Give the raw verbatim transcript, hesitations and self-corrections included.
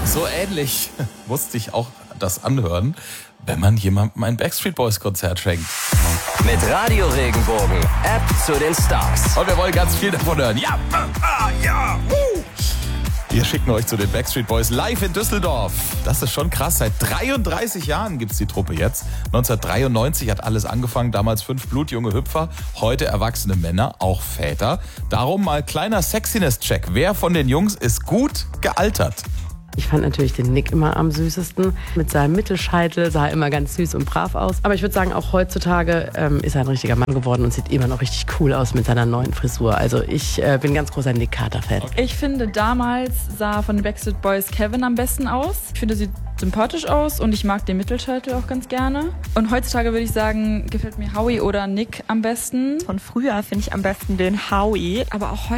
So ähnlich musste ich auch das anhören, wenn man jemandem ein Backstreet Boys Konzert schenkt. Mit Radio Regenbogen, App zu den Stars. Und wir wollen ganz viel davon hören. Ja, ah, ja, uh. Wir schicken euch zu den Backstreet Boys live in Düsseldorf. Das ist schon krass. Seit dreiunddreißig Jahren gibt's die Truppe jetzt. neunzehnhundertdreiundneunzig hat alles angefangen. Damals fünf blutjunge Hüpfer. Heute erwachsene Männer, auch Väter. Darum mal kleiner Sexiness-Check. Wer von den Jungs ist gut gealtert? Ich fand natürlich den Nick immer am süßesten. Mit seinem Mittelscheitel sah er immer ganz süß und brav aus. Aber ich würde sagen, auch heutzutage ähm, ist er ein richtiger Mann geworden und sieht immer noch richtig cool aus mit seiner neuen Frisur. Also ich äh, bin ganz großer Nick Carter-Fan. Okay. Ich finde, damals sah von den Backstreet Boys Kevin am besten aus. Ich finde, er sieht sympathisch aus und ich mag den Mittelscheitel auch ganz gerne. Und heutzutage würde ich sagen, gefällt mir Howie oder Nick am besten. Von früher finde ich am besten den Howie. Aber auch heute